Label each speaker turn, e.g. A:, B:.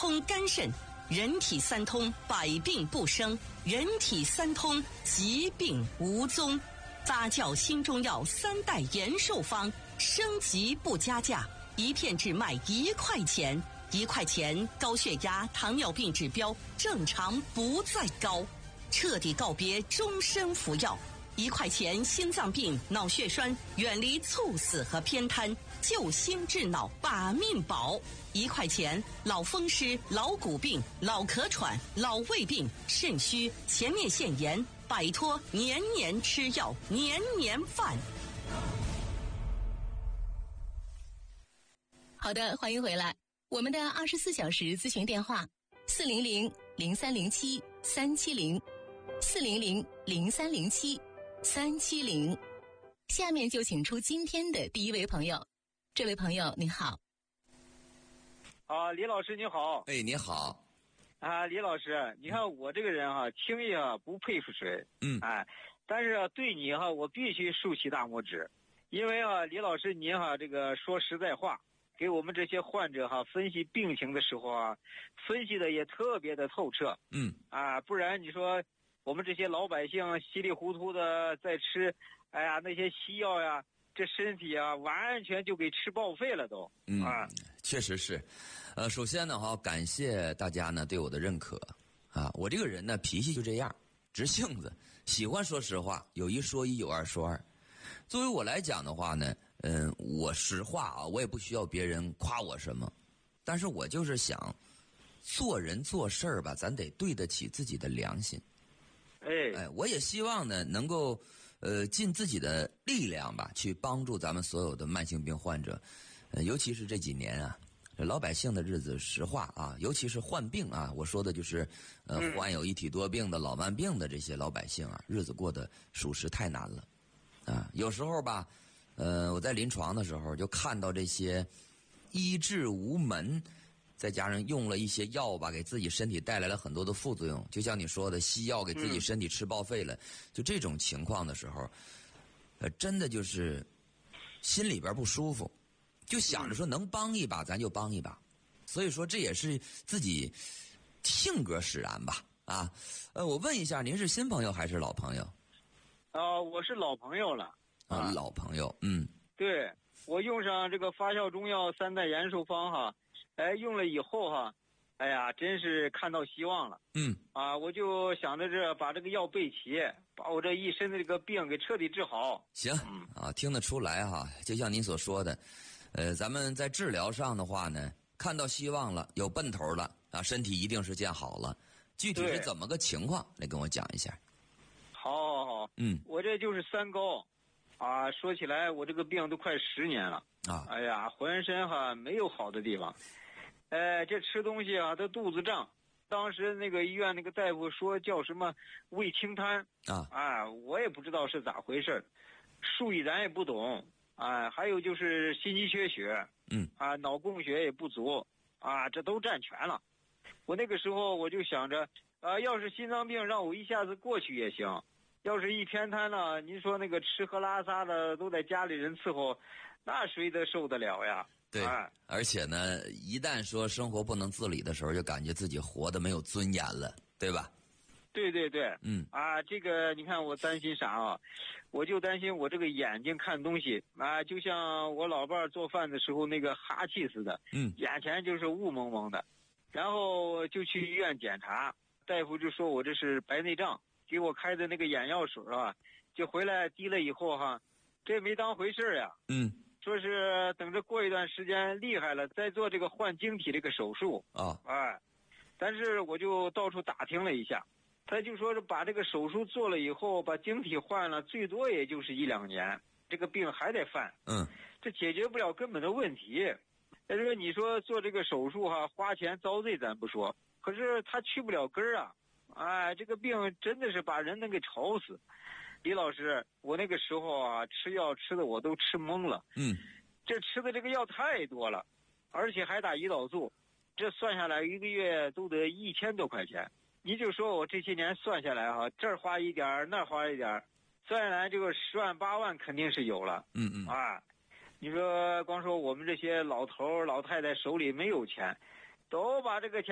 A: 通肝肾，人体三通，百病不生；人体三通，疾病无踪。发酵新中药3代延寿方，升级不加价，1片只卖1块钱，1块钱高血压、糖尿病指标正常不再高，彻底告别终身服药。1块钱心脏病、脑血栓远离猝死和偏瘫，救心治脑把命保。1块钱老风湿、老骨病、老咳喘、老胃病、肾虚、前列腺炎，摆脱年年吃药、年年犯。
B: 好的，欢迎回来。我们的24小时咨询电话400-0307-370，400-0307-370。下面就请出今天的第一位朋友。这位朋友你好。
C: 李老师你好。
D: 哎，你好。
C: 李老师，你看我这个人轻易不佩服谁，但是对你我必须竖起大拇指，因为李老师您这个说实在话，给我们这些患者分析病情的时候分析的也特别的透彻，不然你说我们这些老百姓稀里糊涂的在吃，那些西药呀，这身体完全就给吃报废了都，
D: 确实是。首先呢感谢大家呢对我的认可我这个人呢脾气就这样，直性子，喜欢说实话，有一说一，有二说二。作为我来讲的话呢，我实话我也不需要别人夸我什么，但是我就是想做人做事儿吧，咱得对得起自己的良心。我也希望呢能够尽自己的力量吧，去帮助咱们所有的慢性病患者，尤其是这几年这老百姓的日子，实话尤其是患病我说的就是患有一体多病的老慢病的这些老百姓日子过得属实太难了有时候吧我在临床的时候就看到这些医治无门，再加上用了一些药吧，给自己身体带来了很多的副作用，就像你说的西药给自己身体吃报废了，就这种情况的时候真的就是心里边不舒服，就想着说能帮一把咱就帮一把。所以说这也是自己性格使然吧我问一下，您是新朋友还是老朋友？
C: 我是老朋友了
D: 老朋友。
C: 对，我用上这个发酵中药3代延寿方用了以后真是看到希望了。我就想着把这个药备齐，把我这一身的这个病给彻底治好。
D: 行听得出来就像您所说的咱们在治疗上的话呢，看到希望了，有奔头了身体一定是见好了。具体是怎么个情况来跟我讲一下？
C: 好我这就是3高说起来我这个病都快10年了浑身没有好的地方，这吃东西都肚子胀，当时那个医院那个大夫说叫什么胃清瘫我也不知道是咋回事，术语咱也不懂还有就是心肌缺血脑供血也不足这都占全了。我那个时候我就想着要是心脏病让我一下子过去也行，要是一偏瘫了，您说那个吃喝拉撒的都在家里人伺候，那谁得受得了呀？
D: 对，而且呢一旦说生活不能自理的时候，就感觉自己活得没有尊严了，对吧？
C: 对这个你看我担心啥我就担心我这个眼睛看东西就像我老伴做饭的时候那个哈气似的眼前就是雾蒙蒙的。然后就去医院检查，大夫就说我这是白内障，给我开的那个眼药水就回来滴了以后这没当回事呀说是等着过一段时间厉害了再做这个换晶体这个手术但是我就到处打听了一下，他就说是把这个手术做了以后，把晶体换了，最多也就是1-2年，这个病还得犯这解决不了根本的问题。但是你说做这个手术花钱遭罪咱不说，可是他去不了根儿这个病真的是把人能给吵死。李老师，我那个时候吃药吃的我都吃懵了这吃的这个药太多了，而且还打胰岛素，这算下来1个月都得1000多块钱。你就说我这些年算下来这儿花一点那儿花一点，算下来这个10万8万肯定是有了你说光说我们这些老头老太太手里没有钱，都把这个钱